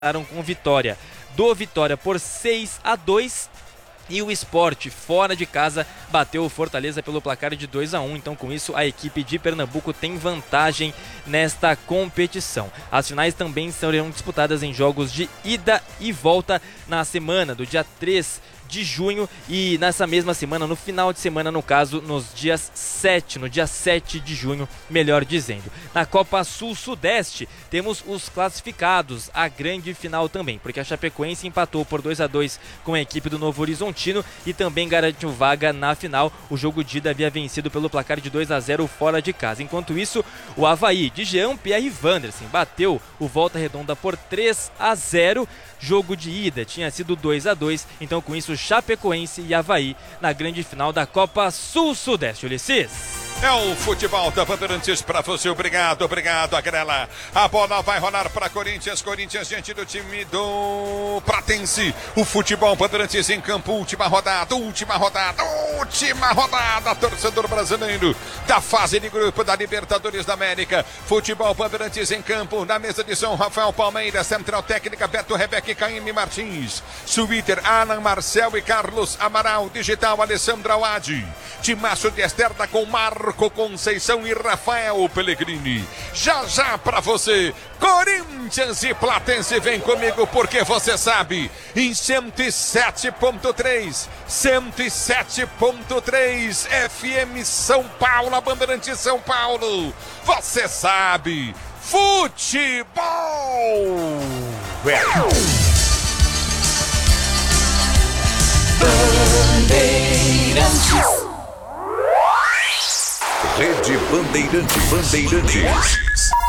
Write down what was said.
com vitória do Vitória por 6-2 e o Sport fora de casa bateu o Fortaleza pelo placar de 2-1. Então com isso a equipe de Pernambuco tem vantagem nesta competição. As finais também serão disputadas em jogos de ida e volta na semana do dia 3 de junho e nessa mesma semana, no final de semana, no caso, no dia 7 de junho, melhor dizendo. Na Copa Sul-Sudeste, temos os classificados, a grande final também, porque a Chapecoense empatou por 2-2 com a equipe do Novo Horizontino e também garantiu vaga na final. O jogo de ida havia vencido pelo placar de 2-0 fora de casa. Enquanto isso, o Avaí, de Jean-Pierre Wandersen, bateu o Volta Redonda por 3-0. Jogo de ida tinha sido 2-2, então com isso Chapecoense e Avaí na grande final da Copa Sul-Sudeste. Ulisses. É o futebol da Bandeirantes para você. Obrigado, Agrela. A bola vai rolar para Corinthians diante do time do Pratense. O futebol Bandeirantes em campo, última rodada, torcedor brasileiro da fase de grupo da Libertadores da América. Futebol Bandeirantes em campo, na mesa de São Rafael Palmeiras, central técnica Beto Rebeca e Caíme Martins. Twitter, Alan Marcel e Carlos Amaral. Digital, Alessandra Awadi. Timaço de Esterda com Marco Conceição e Rafael Pellegrini. Já pra você, Corinthians e Platense, vem comigo porque você sabe, em 107.3 FM São Paulo, a Bandeirante São Paulo, você sabe, futebol Bandeirantes. Rede Bandeirantes.